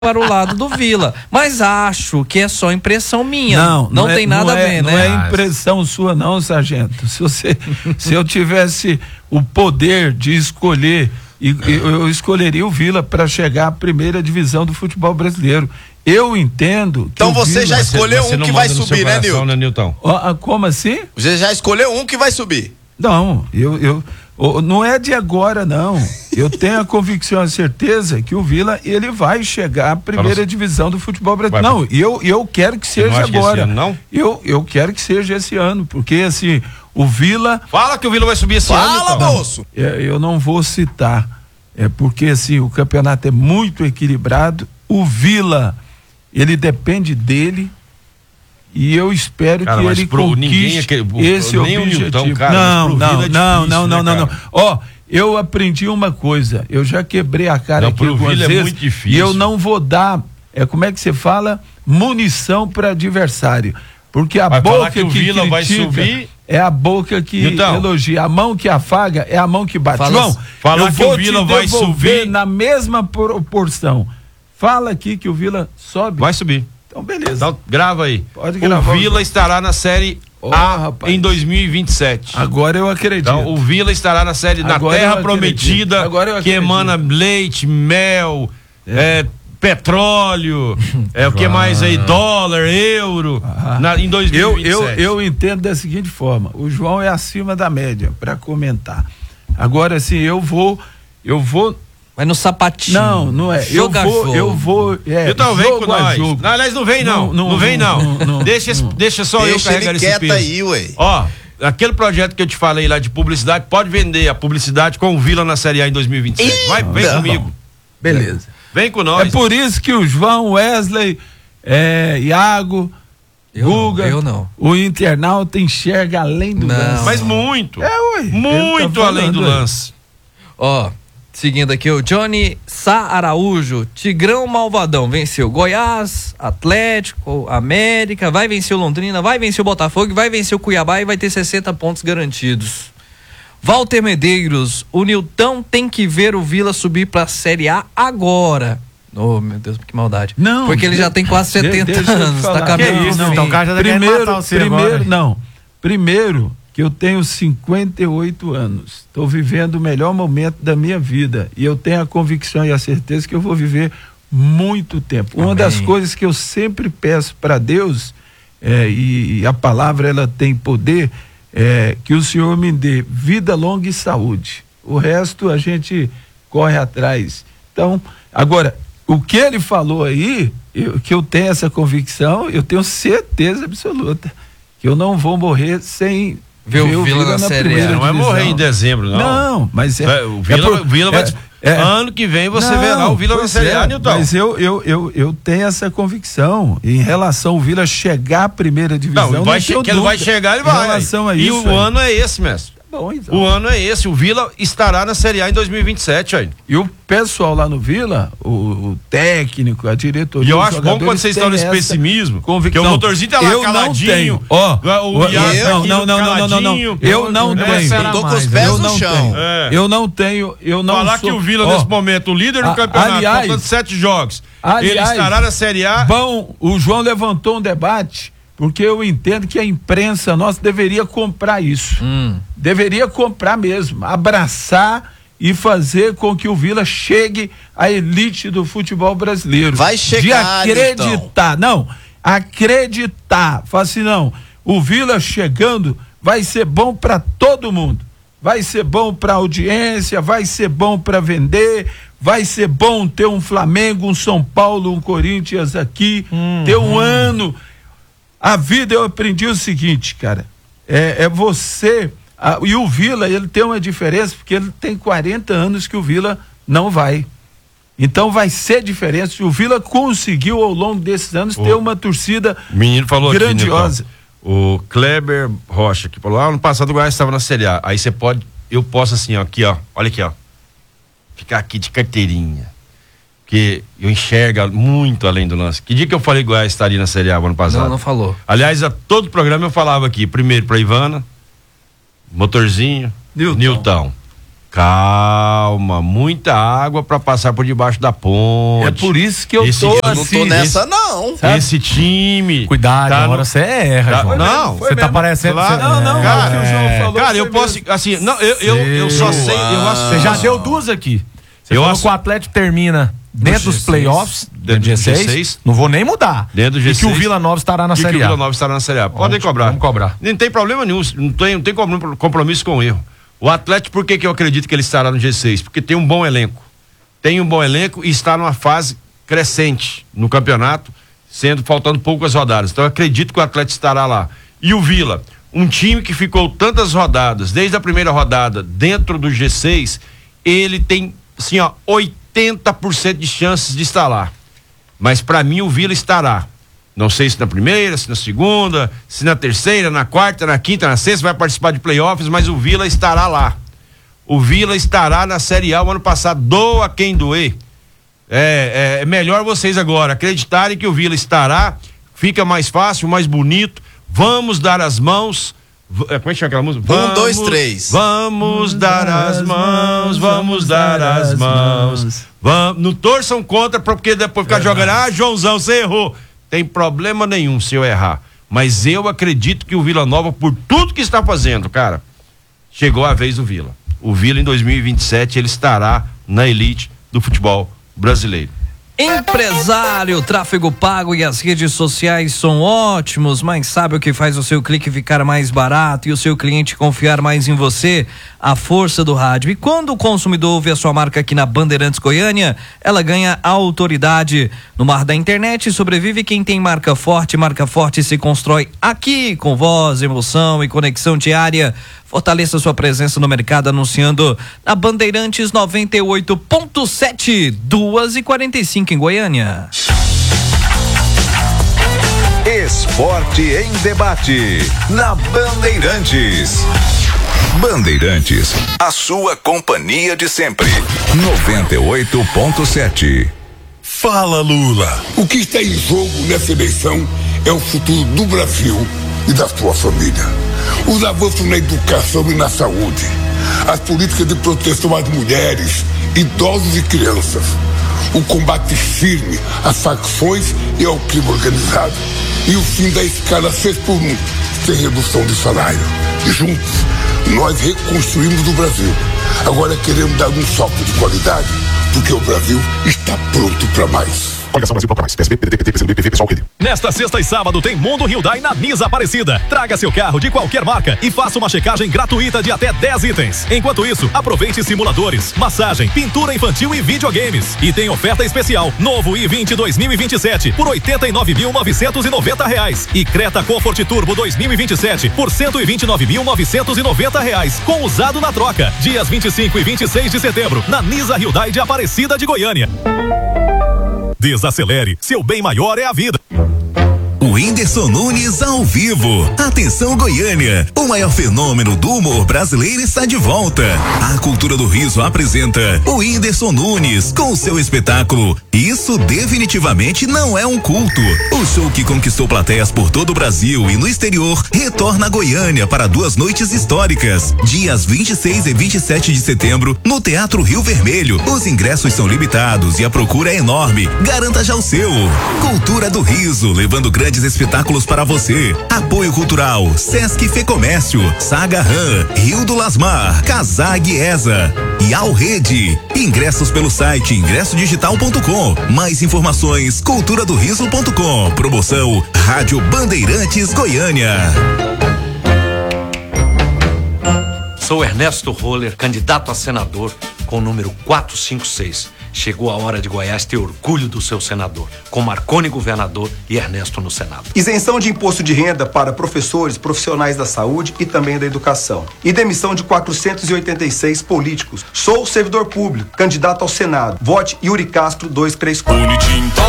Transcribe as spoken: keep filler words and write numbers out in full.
para o lado do Vila, mas acho que é só impressão minha. Não, não, não tem é, nada não a ver, é, né? Não é impressão sua não, sargento. Se você, se eu tivesse o poder de escolher, eu escolheria o Vila para chegar à primeira divisão do futebol brasileiro. Eu entendo que então você Vila, já escolheu você um que vai subir, né, Nilton? né, Nilton? Ó, como assim? Você já escolheu um que vai subir? Não, eu, eu não é de agora, não. Eu tenho a convicção, a certeza que o Vila, ele vai chegar à primeira divisão do futebol brasileiro. Não, eu, eu quero que seja agora. Esse ano, não? Eu, eu quero que seja esse ano, porque assim, o Vila... Fala que o Vila vai subir esse Fala, ano, Fala, moço! É, eu não vou citar, é porque assim, o campeonato é muito equilibrado, o Vila, ele depende dele, e eu espero cara, que ele conquiste é que, o, esse nem objetivo. O Nilton, cara, não, não, é não, difícil, não, não, né, não, não. Ó, eu aprendi uma coisa, eu já quebrei a cara não, aqui algumas Vila vezes, é muito difícil. E eu não vou dar, é como é que você fala, munição para adversário, porque a vai boca que, que o Vila critica vai subir é a boca que então, elogia, a mão que afaga é a mão que bate. Fala, João, fala eu que vou o Vila te vai subir na mesma proporção. Fala aqui que o Vila sobe. Vai subir. Então, beleza. Então, grava aí. Pode gravar. O Vila estará na Série oh, A rapaz. em dois mil e vinte e sete. Agora eu acredito. Então, o Vila estará na Série na Agora Terra Prometida, que emana leite, mel, é. É, petróleo, é o que mais aí? Dólar, euro, ah. na, em dois mil e vinte e sete. Eu, eu, eu entendo da seguinte forma: o João é acima da média para comentar. Agora, assim, eu vou. Eu vou. Vai no sapatinho. Não, não é. Eu vou, jogo. eu vou. É, então vem com nós. Não, aliás, não vem não. Não, não, não vem não. não, não deixa, não. deixa só deixa eu carregar esse peso. Aí, ué. Ó, aquele projeto que eu te falei lá de publicidade, pode vender a publicidade com o Vila na Série A em dois mil e vinte e sete. Vai, vem não. comigo. Beleza. Vem com nós. É por isso que o João, Wesley, é, Iago, eu Guga, não, eu não. O internauta enxerga além do não. lance. Mas muito. É, ué. Muito tá além do lance. Ó, seguindo aqui, o Johnny Sá Araújo, Tigrão Malvadão, venceu Goiás, Atlético, América, vai vencer o Londrina, vai vencer o Botafogo, vai vencer o Cuiabá e vai ter sessenta pontos garantidos. Walter Medeiros, o Nilton tem que ver o Vila subir pra Série A agora. Oh, meu Deus, que maldade. Não. Porque ele já tem quase setenta anos, tá caminhando. Não, então, o cara já primeiro, matar você primeiro, agora. Não. Primeiro, que eu tenho cinquenta e oito anos. Estou vivendo o melhor momento da minha vida. E eu tenho a convicção e a certeza que eu vou viver muito tempo. Amém. Uma das coisas que eu sempre peço para Deus, é, e, e a palavra ela tem poder, é que o Senhor me dê vida longa e saúde. O resto a gente corre atrás. Então, agora, o que ele falou aí, eu, que eu tenho essa convicção, eu tenho certeza absoluta que eu não vou morrer sem ver o Vila na, na Série A. Não vai morrer em dezembro, não. Não, mas é... O Vila, é por, o Vila vai... É, é, ano que vem você não, vê lá o Vila na Série A, é, Nilton. Mas eu, eu, eu, eu tenho essa convicção em relação ao Vila chegar à primeira divisão. Não, vai che que ele vai chegar, ele vai. Em relação a e isso, o aí. ano é esse, mestre. Bom, então. O ano é esse, o Vila estará na Série A em dois mil e vinte e sete, aí. E o pessoal lá no Vila, o, o técnico, a diretoria, e eu acho bom quando vocês estão nesse pessimismo, convicção. Que o motorzinho tá lá eu caladinho. Ó, o oh, não, não, não, não, não, não, não, eu não tenho. Eu tô com os pés no chão. É. Eu não tenho, eu não Falar sou... que o Vila, oh, nesse momento, o líder do a, campeonato, aliás, faltando sete jogos, aliás, ele estará na Série A. Bom, o João levantou um debate, porque eu entendo que a imprensa nossa deveria comprar isso. Hum. Deveria comprar mesmo, abraçar e fazer com que o Vila chegue à elite do futebol brasileiro. Vai chegar, de acreditar, então. não, acreditar, fala assim, não, o Vila chegando vai ser bom para todo mundo, vai ser bom para audiência, vai ser bom para vender, vai ser bom ter um Flamengo, um São Paulo, um Corinthians aqui, uhum. ter um ano. A vida eu aprendi o seguinte, cara, é, é você, a, e o Vila, ele tem uma diferença, porque ele tem quarenta anos que o Vila não vai. Então vai ser diferente. O Vila conseguiu ao longo desses anos o ter uma torcida menino falou grandiosa. Aqui, o Kleber Rocha, que falou, ah, ano passado o Goiás estava na Série A. Aí você pode, eu posso assim, ó, aqui, ó, olha aqui, ó, ficar aqui de carteirinha. Que eu enxergo muito além do lance. Que dia que eu falei que o Goiás estaria na Série A ano passado? Não, não falou. Aliás, a todo programa eu falava aqui, primeiro pra Ivana, Motorzinho, Nilton. Calma, muita água para passar por debaixo da ponte. É por isso que eu esse, tô Eu assim. não tô nessa, não. Esse, esse time. Cuidado, tá agora no... você erra, tá, João. não, você tá parecendo. Claro. Você... Não, não, cara, é, o que o João falou. cara, eu posso, mesmo. assim, não, eu, eu, eu só sei, eu acho. Você já deu duas aqui. Você Eu falou acho- que o Atlético termina dentro dos playoffs, dentro do G seis, G seis. não vou nem mudar. Dentro do G E que o seis. Vila Nova estará na E que Série o A. Vila Nova estará na Série A. Podem Vamos- cobrar. vamos cobrar. Não tem problema nenhum, não tem, não tem compromisso com o erro. O Atlético, por que que eu acredito que ele estará no G seis? Porque tem um bom elenco. Tem um bom elenco e está numa fase crescente no campeonato, sendo faltando poucas rodadas. Então eu acredito que o Atlético estará lá. E o Vila, um time que ficou tantas rodadas, desde a primeira rodada, dentro do G seis, ele tem, assim, ó, oitenta por cento de chances de estar lá. Mas para mim o Vila estará. Não sei se na primeira, se na segunda, se na terceira, na quarta, na quinta, na sexta, vai participar de playoffs, mas o Vila estará lá. O Vila estará na Série A o ano passado, doa quem doer. É, é, é melhor vocês agora acreditarem que o Vila estará, fica mais fácil, mais bonito. Vamos dar as mãos. V- é, como é que chama aquela música? Um, Vamos, dois, três. Vamos dar as mãos, vamos dar as mãos. Vamos, não torçam contra, porque depois ficar jogando, ah, Joãozão, você errou. Tem problema nenhum se eu errar. Mas eu acredito que o Vila Nova, por tudo que está fazendo, cara, chegou a vez do Vila. O Vila em dois mil e vinte e sete, ele estará na elite do futebol brasileiro. Empresário, tráfego pago e as redes sociais são ótimos, mas sabe o que faz o seu clique ficar mais barato e o seu cliente confiar mais em você? A força do rádio. E quando o consumidor ouve a sua marca aqui na Bandeirantes Goiânia, ela ganha autoridade. No mar da internet sobrevive quem tem marca forte. Marca forte se constrói aqui, com voz, emoção e conexão diária. Fortaleça sua presença no mercado anunciando na Bandeirantes noventa e oito ponto sete, duas e quarenta e cinco em Goiânia. Esporte em debate na Bandeirantes. Bandeirantes, a sua companhia de sempre. noventa e oito ponto sete. Fala, Lula. O que está em jogo nessa eleição é o futuro do Brasil e da sua família. Os avanços na educação e na saúde, as políticas de proteção às mulheres, idosos e crianças, o combate firme às facções e ao crime organizado e o fim da escala seis por um, sem redução de salário. E juntos, nós reconstruímos o Brasil. Agora queremos dar um salto de qualidade, porque o Brasil está pronto para mais. Coligação Brasil Bloco Mais. P S B, P D T, P T, P C do B, P V, Pessoal, P D. Nesta sexta e sábado tem Mundo Hyundai na Nisa Aparecida. Traga seu carro de qualquer marca e faça uma checagem gratuita de até dez itens. Enquanto isso, aproveite simuladores, massagem, pintura infantil e videogames. E tem oferta especial. Novo i vinte dois mil e vinte e sete por oitenta e nove mil novecentos e noventa reais. E Creta Comfort Turbo dois mil e vinte e sete por cento e vinte e nove mil novecentos e noventa reais. Com usado na troca. Dias vinte e cinco e vinte e seis de setembro. Na Nisa Hyundai de Aparecida de Goiânia. Desacelere, seu bem maior é a vida. O Whindersson Nunes ao vivo. Atenção, Goiânia. O maior fenômeno do humor brasileiro está de volta. A Cultura do Riso apresenta o Whindersson Nunes com o seu espetáculo Isso Definitivamente Não É um Culto. O show que conquistou plateias por todo o Brasil e no exterior retorna a Goiânia para duas noites históricas. Dias vinte e seis e vinte e sete de setembro no Teatro Rio Vermelho. Os ingressos são limitados e a procura é enorme. Garanta já o seu. Cultura do Riso, levando grandes espetáculos para você. Apoio Cultural, Sesc Fecomércio, Saga Ram, Rio do Lasmar, Casag Esa e Alrede. Ingressos pelo site ingresso digital ponto com. Mais informações cultura do riso ponto com. Promoção Rádio Bandeirantes Goiânia. Sou Ernesto Roller, candidato a senador com o número quatrocentos e cinquenta e seis. Chegou a hora de Goiás ter orgulho do seu senador, com Marconi governador e Ernesto no Senado. Isenção de imposto de renda para professores, profissionais da saúde e também da educação. E demissão de quatrocentos e oitenta e seis políticos. Sou servidor público, candidato ao Senado. Vote Yuri Castro duzentos e trinta e quatro.